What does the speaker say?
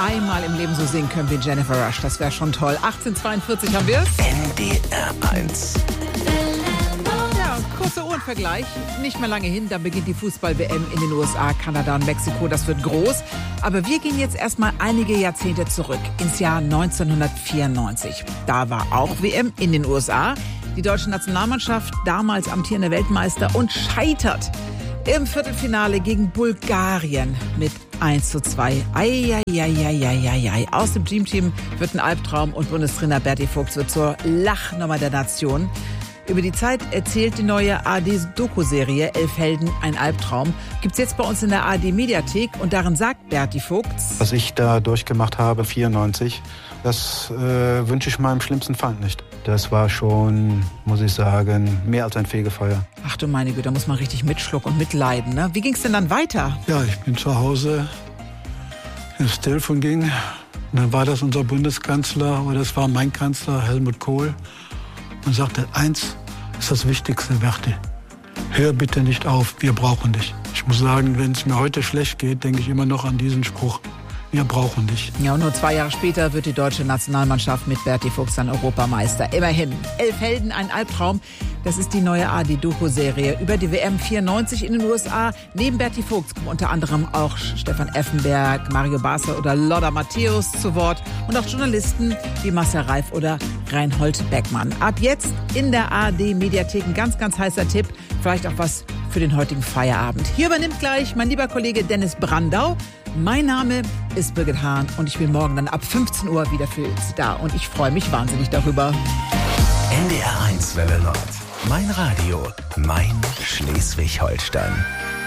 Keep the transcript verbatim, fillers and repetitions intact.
einmal im Leben so singen können wie Jennifer Rush. Das wäre schon toll. achtzehn Uhr zweiundvierzig haben wir es. N D R eins. Ja, kurzer Uhrenvergleich. Nicht mehr lange hin, dann beginnt die Fußball-W M in den U S A, Kanada und Mexiko. Das wird groß. Aber wir gehen jetzt erstmal einige Jahrzehnte zurück, ins Jahr neunzehnhundertvierundneunzig. Da war auch W M in den U S A. Die deutsche Nationalmannschaft, damals amtierender Weltmeister, und scheitert im Viertelfinale gegen Bulgarien mit eins zu zwei. Eieieiei. Aus dem Dreamteam wird ein Albtraum und Bundestrainer Berti Vogts wird zur Lachnummer der Nation. Über die Zeit erzählt die neue A R D-Doku-Serie Elf Helden, ein Albtraum. Gibt's jetzt bei uns in der A R D-Mediathek und darin sagt Berti Vogts: Was ich da durchgemacht habe, vierundneunzig, das äh, wünsche ich meinem schlimmsten Feind nicht. Das war schon, muss ich sagen, mehr als ein Fegefeuer. Ach du meine Güte, da muss man richtig mitschlucken und mitleiden, ne? Wie ging's denn dann weiter? Ja, ich bin zu Hause, das Telefon ging. Und dann war das unser Bundeskanzler, oder das war mein Kanzler, Helmut Kohl. Und sagte, eins ist das Wichtigste, Berti. Hör bitte nicht auf, wir brauchen dich. Ich muss sagen, wenn es mir heute schlecht geht, denke ich immer noch an diesen Spruch. Wir brauchen dich. Ja, und nur zwei Jahre später wird die deutsche Nationalmannschaft mit Berti Vogts dann Europameister. Immerhin. Elf Helden, ein Albtraum. Das ist die neue A R D-Doku-Serie über die W M vierundneunzig in den U S A. Neben Berti Vogts kommen unter anderem auch Stefan Effenberg, Mario Basler oder Lothar Matthäus zu Wort. Und auch Journalisten wie Marcel Reif oder Reinhold Beckmann. Ab jetzt in der A R D-Mediathek ein ganz, ganz heißer Tipp. Vielleicht auch was für den heutigen Feierabend. Hier übernimmt gleich mein lieber Kollege Dennis Brandau. Mein Name ist Birgit Hahn und ich bin morgen dann ab fünfzehn Uhr wieder für Sie da. Und ich freue mich wahnsinnig darüber. N D R eins Welle Nord. Mein Radio, mein Schleswig-Holstein.